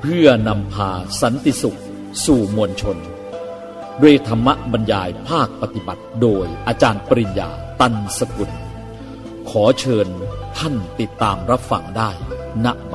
พื่อนำพาสันติสุขสู่มวลชนด้วยธรรมบรรยายภาคปฏิบัติโดยอาจารย์ปริญญาตันสกุลขอเชิญท่านติดตามรับฟังได้ณบัด